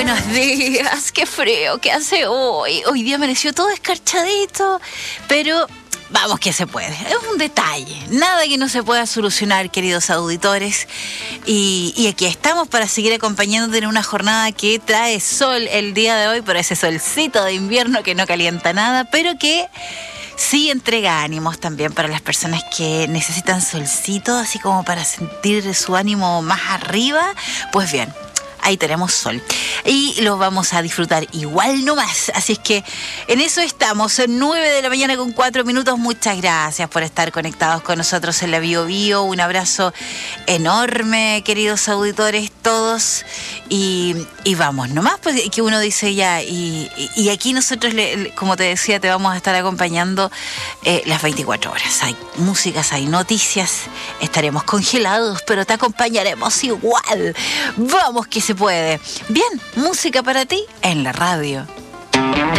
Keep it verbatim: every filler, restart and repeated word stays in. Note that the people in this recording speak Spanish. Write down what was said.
Buenos días, qué frío que hace hoy. Hoy día amaneció todo escarchadito, pero vamos que se puede. Es un detalle, nada que no se pueda solucionar, queridos auditores. Y, y aquí estamos para seguir acompañándote en una jornada que trae sol el día de hoy, pero ese solcito de invierno que no calienta nada, pero que sí entrega ánimos también para las personas que necesitan solcito, así como para sentir su ánimo más arriba. Pues bien, ahí tenemos sol y lo vamos a disfrutar igual nomás. Así es que en eso estamos, en nueve de la mañana con cuatro minutos. Muchas gracias por estar conectados con nosotros en la Bio Bio. Un abrazo enorme, queridos auditores todos. Y, y vamos nomás, pues que uno dice ya, y, y aquí nosotros, le, le, como te decía, te vamos a estar acompañando eh, las veinticuatro horas. Hay músicas, hay noticias, estaremos congelados, pero te acompañaremos igual. Vamos que se puede. Bien, música para ti en la radio.